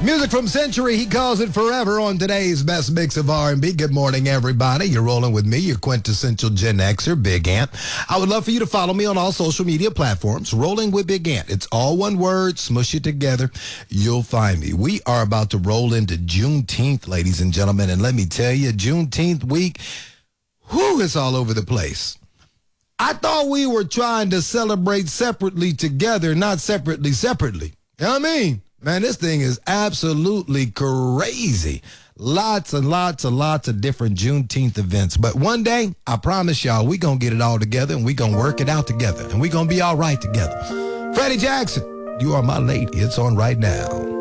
Music from Century, he calls it forever on today's best mix of R&B. Good morning, everybody. You're rolling with me, your quintessential Gen Xer, Big Ant. I would love for you to follow me on all social media platforms, Rolling with Big Ant. It's all one word, smush it together, you'll find me. We are about to roll into Juneteenth, ladies and gentlemen, and let me tell you, Juneteenth week, it's all over the place. I thought we were trying to celebrate separately together, not separately. You know what I mean? Man, this thing is absolutely crazy. Lots and lots of different Juneteenth events. But one day, I promise y'all, we going to get it all together and we going to work it out together. And we going to be all right together. Freddie Jackson, you are my lady. It's on right now.